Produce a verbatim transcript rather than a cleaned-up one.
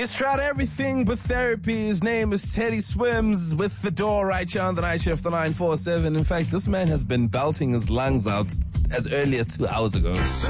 He's tried everything but therapy. His name is Teddy Swims with The Door right here on the Night Shift, the nine four seven. In fact, this man has been belting his lungs out as early as two hours ago.